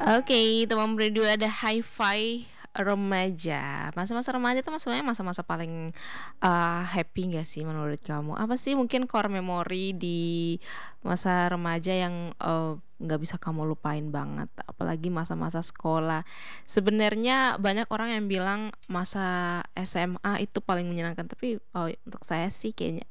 Oke, teman berdua ada hi-fi remaja. Masa-masa remaja tuh sebenarnya masa-masa paling, happy nggak sih menurut kamu? Apa sih mungkin core memory di masa remaja yang, nggak bisa kamu lupain banget? Apalagi masa-masa sekolah. Sebenarnya banyak orang yang bilang masa SMA itu paling menyenangkan, tapi, untuk saya sih kayaknya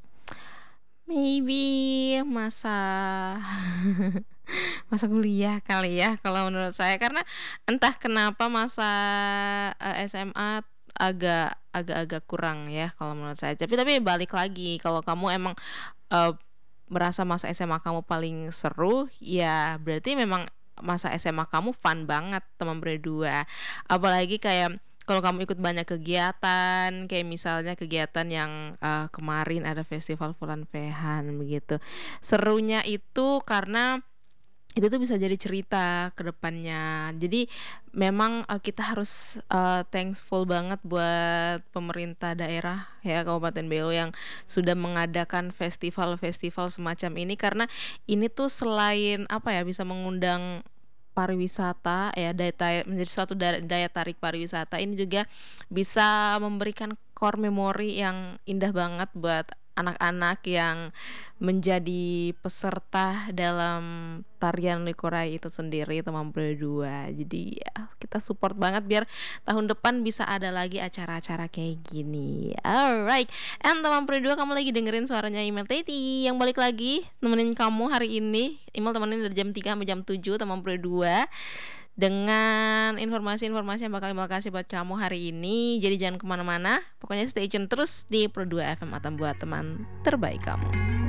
maybe masa masa kuliah kali ya kalau menurut saya, karena entah kenapa masa, SMA agak-agak kurang ya kalau menurut saya. Tapi balik lagi kalau kamu emang, eee, merasa masa SMA kamu paling seru, ya berarti memang masa SMA kamu fun banget teman berdua. Apalagi kayak kalau kamu ikut banyak kegiatan, kayak misalnya kegiatan yang, kemarin ada festival Vulan Vehan begitu. Serunya itu karena itu tuh bisa jadi cerita ke depannya. Jadi memang, kita harus, thankful banget buat pemerintah daerah ya Kabupaten Belu yang sudah mengadakan festival-festival semacam ini, karena ini tuh selain apa ya, bisa mengundang pariwisata ya, menjadi suatu daya tarik pariwisata, ini juga bisa memberikan core memory yang indah banget buat anak-anak yang menjadi peserta dalam tarian Likurai itu sendiri, teman berdua. Jadi ya kita support banget biar tahun depan bisa ada lagi acara-acara kayak gini. Alright, and teman berdua, kamu lagi dengerin suaranya Email Teti yang balik lagi nemenin kamu hari ini. Email temenin dari jam 3 sampai jam 7 teman berdua, dengan informasi-informasi yang bakal Email kasih buat kamu hari ini. Jadi jangan kemana-mana, pokoknya stay tune terus di Pro 2 FM Atam buat teman terbaik kamu.